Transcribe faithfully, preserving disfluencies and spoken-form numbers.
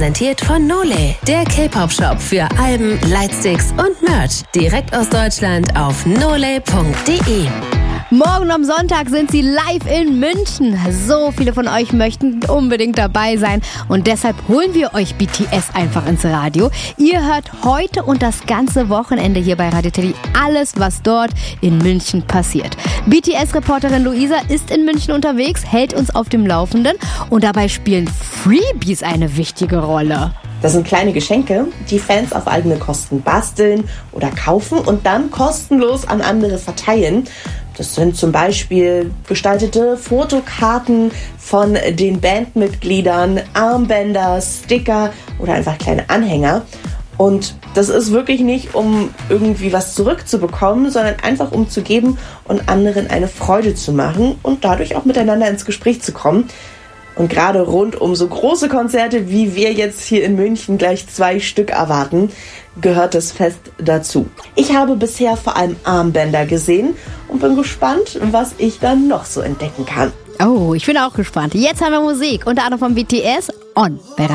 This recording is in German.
präsentiert von Nole, der K-Pop-Shop für Alben, Lightsticks und Merch. Direkt aus Deutschland auf nole punkt de. Morgen am Sonntag sind sie live in München. So viele von euch möchten unbedingt dabei sein und deshalb holen wir euch B T S einfach ins Radio. Ihr hört heute und das ganze Wochenende hier bei Radio Teddy alles, was dort in München passiert. B T S-Reporterin Luisa ist in München unterwegs, hält uns auf dem Laufenden und dabei spielen Freebies eine wichtige Rolle. Das sind kleine Geschenke, die Fans auf eigene Kosten basteln oder kaufen und dann kostenlos an andere verteilen. Das sind zum Beispiel gestaltete Fotokarten von den Bandmitgliedern, Armbänder, Sticker oder einfach kleine Anhänger. Und das ist wirklich nicht, um irgendwie was zurückzubekommen, sondern einfach um zu geben und anderen eine Freude zu machen und dadurch auch miteinander ins Gespräch zu kommen. Und gerade rund um so große Konzerte, wie wir jetzt hier in München gleich zwei Stück erwarten, gehört das Fest dazu. Ich habe bisher vor allem Armbänder gesehen und bin gespannt, was ich dann noch so entdecken kann. Oh, ich bin auch gespannt. Jetzt haben wir Musik, unter anderem von B T S, On.